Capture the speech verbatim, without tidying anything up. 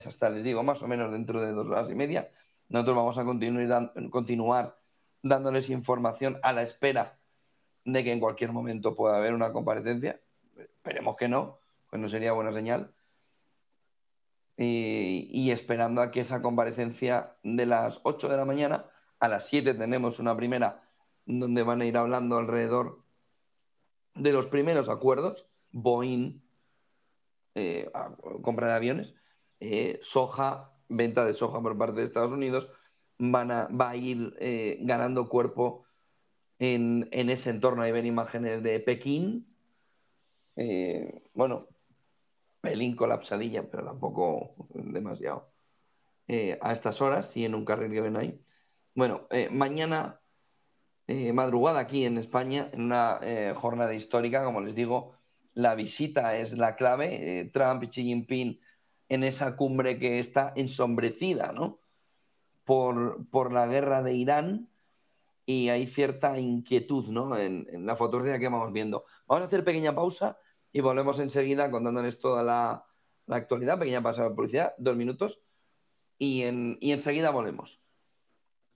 hasta, les digo, más o menos dentro de dos horas y media. Nosotros vamos a continuar, continuar dándoles información a la espera de que en cualquier momento pueda haber una comparecencia. Esperemos que no, pues no sería buena señal. Y, y esperando a que esa comparecencia de las ocho de la mañana, a las siete tenemos una primera donde van a ir hablando alrededor de los primeros acuerdos, Boeing, eh, compra de aviones, eh, soja, venta de soja por parte de Estados Unidos, van a, va a ir eh, ganando cuerpo en, en ese entorno. Ahí ven imágenes de Pekín, eh, bueno, pelín colapsadilla, pero tampoco demasiado, eh, a estas horas y en un carril que ven ahí. Bueno, eh, mañana eh, madrugada aquí en España, en una eh, jornada histórica, como les digo, la visita es la clave. Eh, Trump y Xi Jinping en esa cumbre que está ensombrecida, ¿no?, por, por la guerra de Irán, y hay cierta inquietud, ¿no?, en, en la fotografía que vamos viendo. Vamos a hacer pequeña pausa y volvemos enseguida contándoles toda la, la actualidad. Pequeña pausa de publicidad, dos minutos, y, en, y enseguida volvemos.